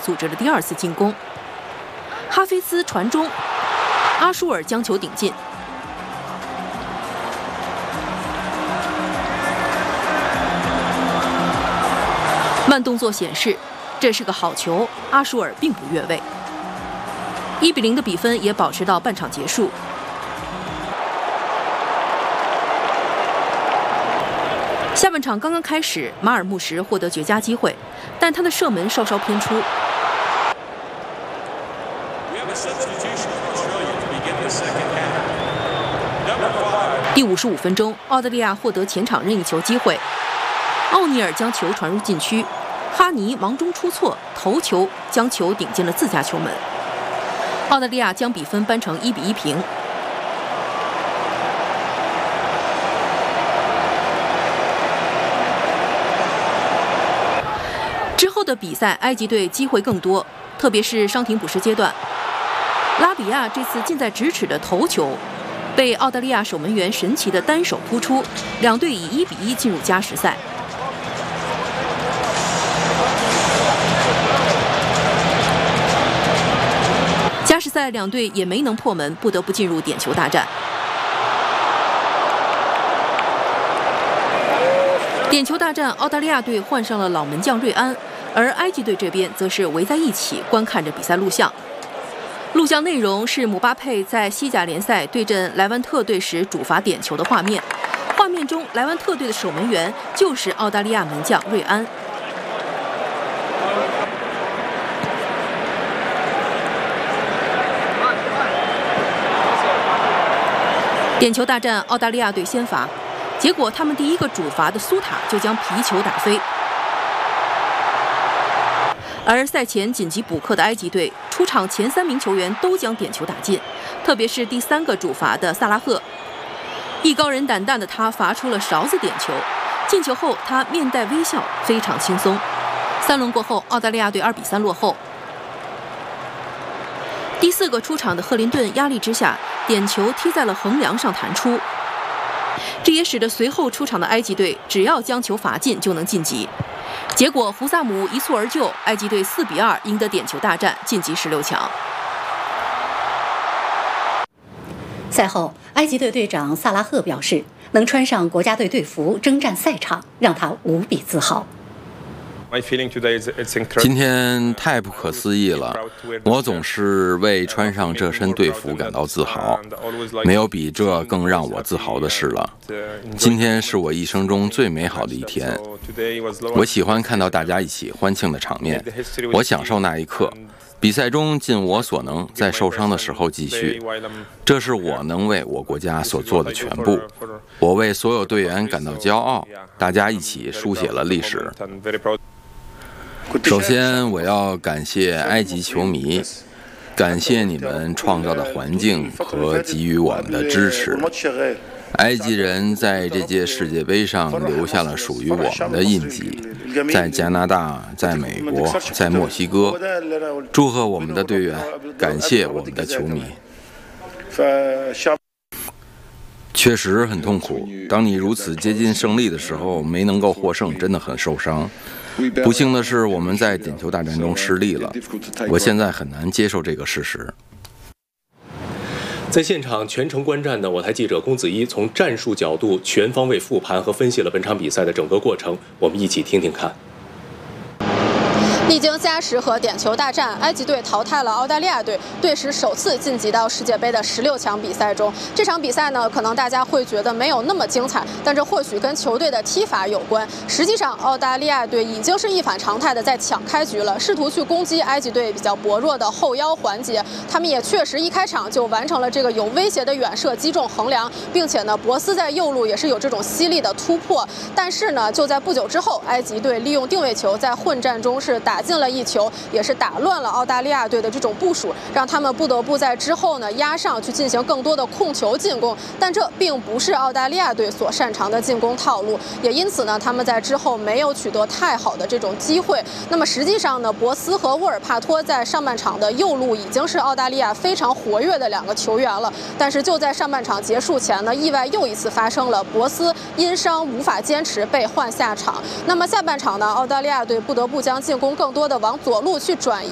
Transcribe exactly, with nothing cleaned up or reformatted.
组织了第二次进攻。哈菲兹传中，阿舒尔将球顶进。慢动作显示，这是个好球，阿舒尔并不越位。一比零的比分也保持到半场结束。下半场刚刚开始，马尔穆什获得绝佳机会，但他的射门稍稍偏出。第五十五分钟，澳大利亚获得前场任意球机会，奥尼尔将球传入禁区，哈尼忙中出错，头球将球顶进了自家球门。澳大利亚将比分扳成一比一平。之后的比赛，埃及队机会更多，特别是伤停补时阶段，拉比亚这次近在咫尺的头球被澳大利亚守门员神奇的单手扑出，两队以一比一进入加时赛。加时赛两队也没能破门，不得不进入点球大战。点球大战，澳大利亚队换上了老门将瑞安，而埃及队这边则是围在一起观看着比赛录像。录像内容是姆巴佩在西甲联赛对阵莱万特队时主罚点球的画面，画面中莱万特队的守门员就是澳大利亚门将瑞安。点球大战，澳大利亚队先罚，结果他们第一个主罚的苏塔就将皮球打飞。而赛前紧急补课的埃及队，出场前三名球员都将点球打进，特别是第三个主罚的萨拉赫，艺高人胆大的他罚出了勺子点球，进球后他面带微笑，非常轻松。三轮过后，澳大利亚队二比三落后。第四个出场的赫林顿压力之下，点球踢在了横梁上弹出，这也使得随后出场的埃及队只要将球罚进就能晋级。结果胡萨姆一蹴而就，埃及队四比二赢得点球大战，晋级十六强。 赛后，埃及队队长萨拉赫表示，能穿上国家队队服征战赛场，让他无比自豪。 今天太不可思议了，我总是为穿上这身队服感到自豪，没有比这更让我自豪的事了。今天是我一生中最美好的一天，我喜欢看到大家一起欢庆的场面，我享受那一刻。比赛中尽我所能，在受伤的时候继续，这是我能为我国家所做的全部。我为所有队员感到骄傲，大家一起书写了历史。首先，我要感谢埃及球迷，感谢你们创造的环境和给予我们的支持。埃及人在这届世界杯上留下了属于我们的印记，在加拿大，在美国，在墨西哥。祝贺我们的队员，感谢我们的球迷。确实很痛苦，当你如此接近胜利的时候，没能够获胜，真的很受伤。不幸的是，我们在点球大战中失利了。我现在很难接受这个事实。 在现场全程观战的我台记者龚子一，从战术角度全方位复盘和分析了本场比赛的整个过程，我们一起听听看。 历经加时和点球大战，埃及队淘汰了澳大利亚队，队史首次晋级到世界杯的十六强比赛中。这场比赛呢，可能大家会觉得没有那么精彩，但这或许跟球队的踢法有关。实际上，澳大利亚队已经是一反常态的在抢开局了，试图去攻击埃及队比较薄弱的后腰环节。他们也确实一开场就完成了这个有威胁的远射击中横梁，并且呢，博斯在右路也是有这种犀利的突破。但是呢，就在不久之后，埃及队利用定位球在混战中是打进了一球，也是打乱了澳大利亚队的这种部署，让他们不得不在之后呢压上去进行更多的控球进攻。但这并不是澳大利亚队所擅长的进攻套路，也因此呢，他们在之后没有取得太好的这种机会。那么实际上呢，博斯和沃尔帕托在上半场的右路已经是澳大利亚非常活跃的两个球员了，但是就在上半场结束前呢，意外又一次发生了，博斯因伤无法坚持被换下场。那么下半场呢，澳大利亚队不得不将进攻更多的往左路去转移。